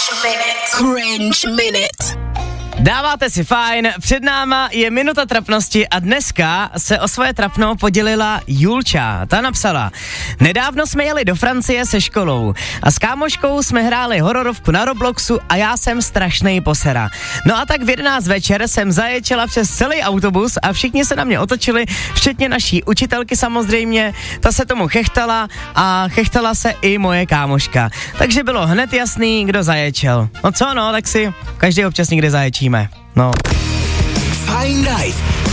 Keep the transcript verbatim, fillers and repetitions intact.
Minute. Cringe Minute. Dáváte si fajn, před náma je minuta trapnosti a dneska se o svoje trapno podělila Julča. Ta napsala: nedávno jsme jeli do Francie se školou a s kámoškou jsme hráli hororovku na Robloxu a já jsem strašnej posera. No a tak v jedenáct večer jsem zaječela přes celý autobus a všichni se na mě otočili, včetně naší učitelky samozřejmě, ta se tomu chechtala a chechtala se i moje kámoška. Takže bylo hned jasný, kdo zaječel. No co no, tak si každý občas někde zaječíme. No. Fajn Live